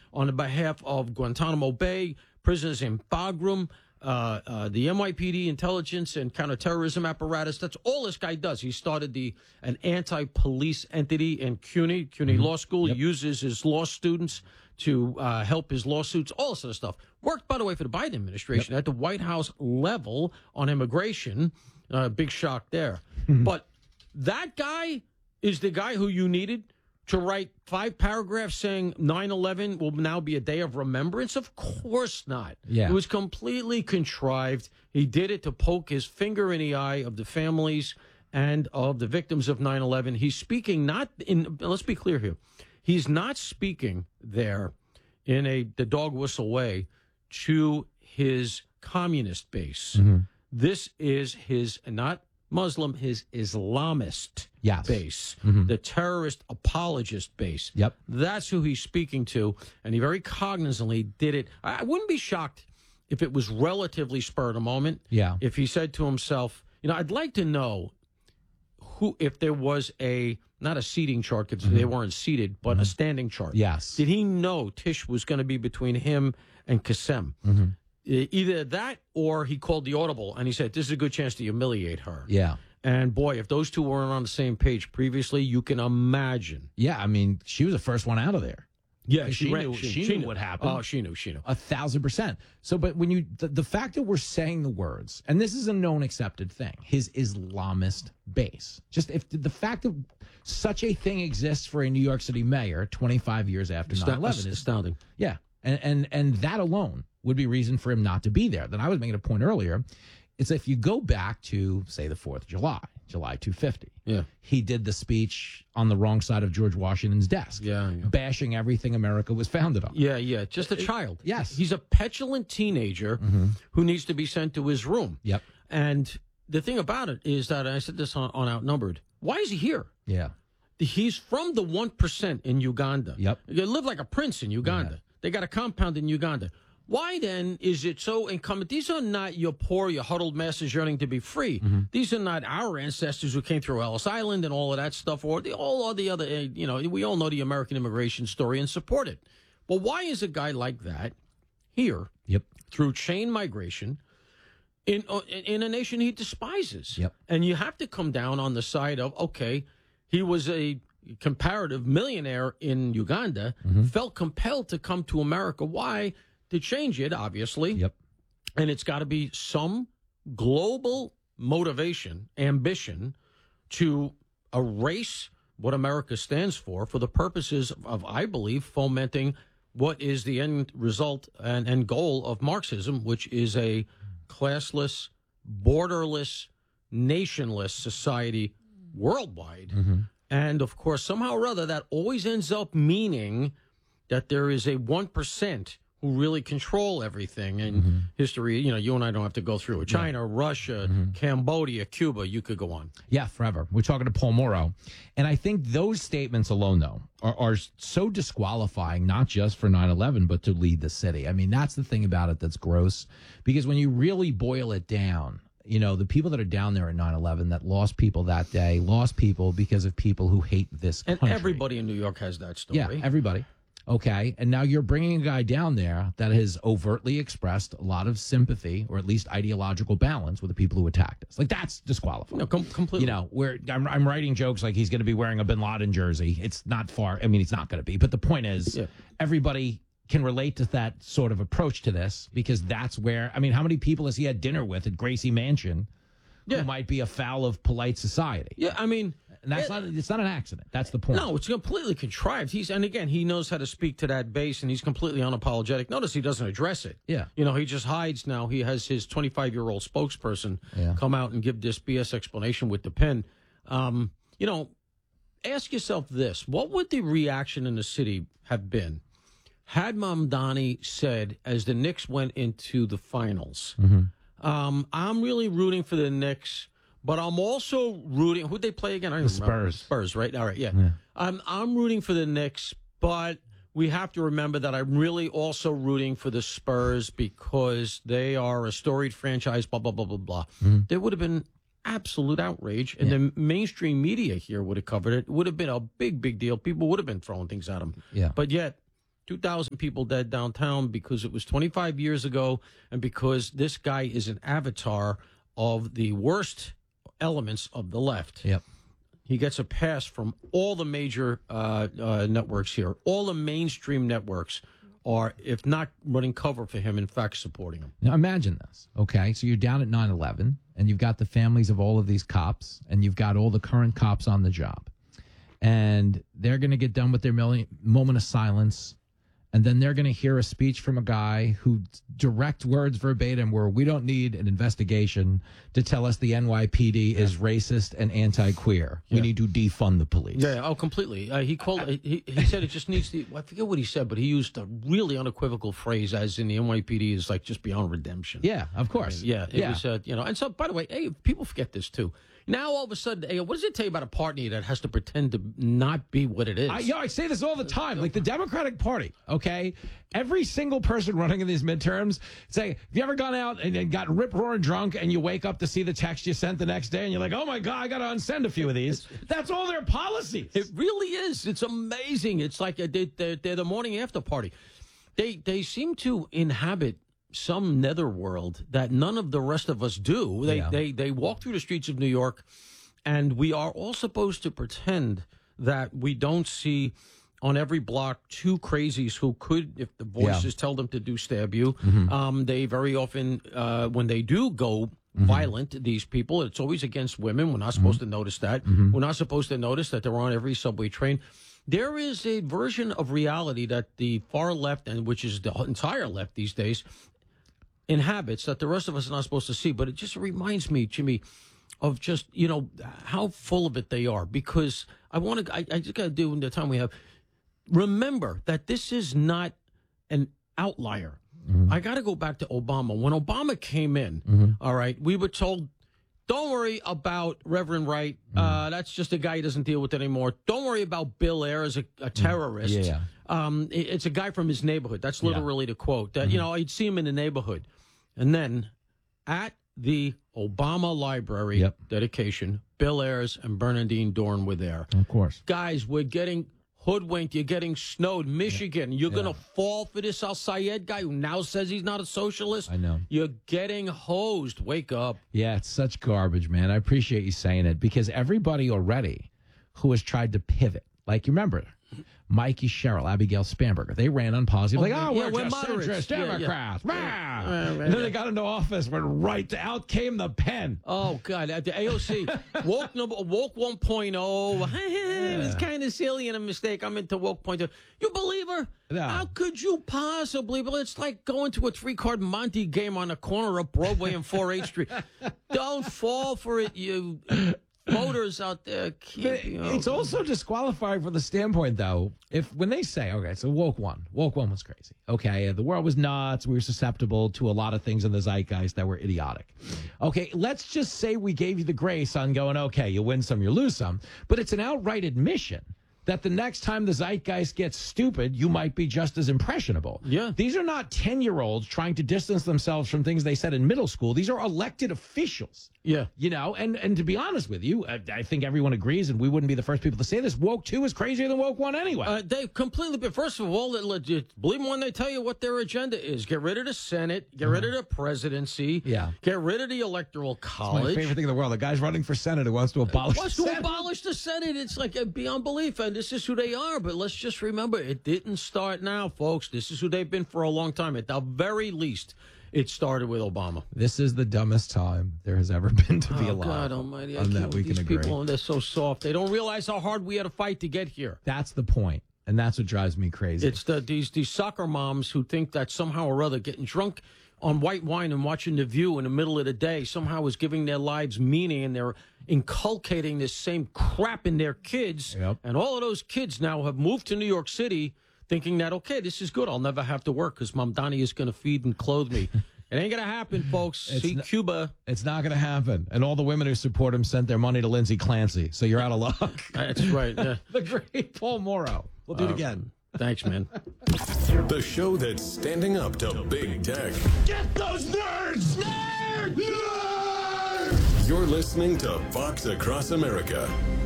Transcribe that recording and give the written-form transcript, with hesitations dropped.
on behalf of Guantanamo Bay, prisoners in Bagram, the NYPD intelligence and counterterrorism apparatus. That's all this guy does. He started an anti-police entity in CUNY Law School. He uses his law students to help his lawsuits, all this sort of stuff. Worked, by the way, for the Biden administration at the White House level on immigration. Big shock there. But that guy is the guy who you needed to write 5 paragraphs saying 9/11 will now be a day of remembrance? Of course not. Yeah. It was completely contrived. He did it to poke his finger in the eye of the families and of the victims of 9/11. He's speaking not in, let's be clear here, he's not speaking there in the dog whistle way to his communist base. This is his, not Muslim, his Islamist base, the terrorist apologist base. Yep. That's who he's speaking to, and he very cognizantly did it. I wouldn't be shocked if it was relatively spur of the moment. Yeah. If he said to himself, I'd like to know if there was not a seating chart, because they weren't seated, but a standing chart. Yes. Did he know Tish was going to be between him and Qasem? Either that or he called the audible and he said, this is a good chance to humiliate her. Yeah. And boy, if those two weren't on the same page previously, you can imagine. Yeah, I mean, she was the first one out of there. Yeah, she knew what happened. Oh, she knew. 1,000%. So, but when the fact that we're saying the words, and this is a known accepted thing, his Islamist base, just if the fact that such a thing exists for a New York City mayor 25 years after 9/11 is astounding. Yeah, and that alone would be reason for him not to be there. Then I was making a point earlier. It's if you go back to, say, the 4th of July 250. Yeah. He did the speech on the wrong side of George Washington's desk. Yeah. Bashing everything America was founded on. Yeah. Just a child. Yes. He's a petulant teenager who needs to be sent to his room. Yep. And the thing about it is that, I said this on Outnumbered, why is he here? Yeah. He's from the 1% in Uganda. Yep. You live like a prince in Uganda. Yeah. They got a compound in Uganda. Why then is it so incumbent? These are not your poor, your huddled masses yearning to be free. These are not our ancestors who came through Ellis Island and all of that stuff, or all the other, we all know the American immigration story and support it. But why is a guy like that here through chain migration in a nation he despises? Yep. And you have to come down on the side of, okay, he was a comparative millionaire in Uganda, felt compelled to come to America. Why? To change it, obviously. Yep. And it's got to be some global motivation, ambition to erase what America stands for the purposes of, I believe, fomenting what is the end result and goal of Marxism, which is a classless, borderless, nationless society worldwide. And, of course, somehow or other, that always ends up meaning that there is a 1% who really control everything in history. You and I don't have to go through it. China, Russia, Cambodia, Cuba, you could go on. Yeah, forever. We're talking to Paul Mauro. And I think those statements alone, though, are so disqualifying, not just for 9/11, but to lead the city. I mean, that's the thing about it that's gross. Because when you really boil it down, the people that are down there at 9/11 that lost people that day, lost people because of people who hate this country. And everybody in New York has that story. Yeah, everybody. Okay, and now you're bringing a guy down there that has overtly expressed a lot of sympathy, or at least ideological balance, with the people who attacked us. Like, that's disqualifying. No, completely. Where I'm writing jokes like he's going to be wearing a Bin Laden jersey. It's not far. I mean, he's not going to be. But the point is, everybody can relate to that sort of approach to this, because that's where, I mean, how many people has he had dinner with at Gracie Mansion who might be afoul of polite society? Yeah, I mean... And it's not an accident. That's the point. No, it's completely contrived. And again, he knows how to speak to that base, and he's completely unapologetic. Notice he doesn't address it. Yeah. He just hides now. He has his 25-year-old spokesperson come out and give this BS explanation with the pen. Ask yourself this. What would the reaction in the city have been had Mamdani said, as the Knicks went into the finals, I'm really rooting for the Knicks, but I'm also rooting. Who'd they play again? I don't the remember. Spurs. Spurs, right? All right, yeah. I'm rooting for the Knicks, but we have to remember that I'm really also rooting for the Spurs because they are a storied franchise, blah, blah, blah, blah, blah. There would have been absolute outrage, and the mainstream media here would have covered it. It would have been a big, big deal. People would have been throwing things at him. Yeah. But yet, 2,000 people dead downtown because it was 25 years ago and because this guy is an avatar of the worst elements of the left. Yep. He gets a pass from all the major networks here. All the mainstream networks are, if not running cover for him, in fact, supporting him. Now imagine this, okay? So you're down at 9/11, and you've got the families of all of these cops, and you've got all the current cops on the job. And they're going to get done with their moment of silence, and then they're going to hear a speech from a guy who direct words verbatim were, we don't need an investigation to tell us the NYPD is racist and anti-queer. We need to defund the police. Yeah, oh, completely. He said it just needs to, I forget what he said, but he used a really unequivocal phrase, as in the NYPD is like just beyond redemption. Yeah, of course. I mean, it was, and so, by the way, hey, people forget this too. Now, all of a sudden, hey, what does it tell you about a party that has to pretend to not be what it is? I say this all the time. Like the Democratic Party, okay? Every single person running in these midterms, say, have you ever gone out and got rip-roaring drunk and you wake up to see the text you sent the next day and you're like, oh, my God, I got to unsend a few of these? That's all their policies. It really is. It's amazing. It's like they're the morning after party. They seem to inhabit some netherworld that none of the rest of us do. They walk through the streets of New York, and we are all supposed to pretend that we don't see on every block two crazies who could, if the voices tell them to do, stab you. They very often, when they do go violent, these people, it's always against women. We're not supposed to notice that. We're not supposed to notice that they're on every subway train. There is a version of reality that the far left, and which is the entire left these days, inhabits that the rest of us are not supposed to see. But it just reminds me, Jimmy, of just, how full of it they are. Because I just got to do in the time we have, remember that this is not an outlier. I got to go back to Obama. When Obama came in, all right, we were told, don't worry about Reverend Wright. That's just a guy who doesn't deal with it anymore. Don't worry about Bill Ayers as a terrorist. It's a guy from his neighborhood. That's literally the quote. That I'd see him in the neighborhood. And then at the Obama Library dedication, Bill Ayers and Bernardine Dorn were there. Of course. Guys, we're getting hoodwinked. You're getting snowed. Michigan, you're going to fall for this Al-Sayed guy who now says he's not a socialist. I know. You're getting hosed. Wake up. Yeah, it's such garbage, man. I appreciate you saying it because everybody already who has tried to pivot, like you remember, Mikey Sherrill, Abigail Spanberger, they ran on positive, we're just centrist Democrats. And then they got into office, went right out came the pen. Oh, God. At the AOC, woke 1.0. It was kind of silly and a mistake. I'm into woke 0.2. You believe her? No. How could you possibly? Well, it's like going to a 3-card Monte game on the corner of Broadway and 4 Street. Don't fall for it, you voters out there. It's also disqualifying from the standpoint, though, when they say, okay, so woke one was crazy. Okay, the world was nuts. We were susceptible to a lot of things in the zeitgeist that were idiotic. Okay, let's just say we gave you the grace on going, okay, you win some, you lose some. But it's an outright admission that the next time the zeitgeist gets stupid, you might be just as impressionable. Yeah. These are not 10-year-olds trying to distance themselves from things they said in middle school. These are elected officials. Yeah. And to be honest with you, I think everyone agrees, and we wouldn't be the first people to say this, woke 2 is crazier than woke 1 anyway. They completely, first of all, believe them when they tell you what their agenda is. Get rid of the Senate, get rid of the presidency, get rid of the Electoral College. It's my favorite thing in the world. The guy's running for Senate who wants to abolish the Senate. Abolish the Senate. It's like beyond belief, and this is who they are. But let's just remember, it didn't start now, folks. This is who they've been for a long time. At the very least, it started with Obama. This is the dumbest time there has ever been to be alive. God almighty. On that we can agree. These people, they're so soft. They don't realize how hard we had to fight to get here. That's the point, and that's what drives me crazy. It's these soccer moms who think that somehow or other getting drunk on white wine and watching The View in the middle of the day somehow is giving their lives meaning, and they're inculcating this same crap in their kids. Yep. And all of those kids now have moved to New York City thinking that, okay, this is good. I'll never have to work because Mom Donnie is going to feed and clothe me. It ain't going to happen, folks. See Cuba. It's not going to happen. And all the women who support him sent their money to Lindsay Clancy. So you're out of luck. That's right. Yeah. The great Paul Morrow. We'll do it again. Thanks, man. The show that's standing up to big tech. Get those nerds! Nerds! You're listening to Fox Across America.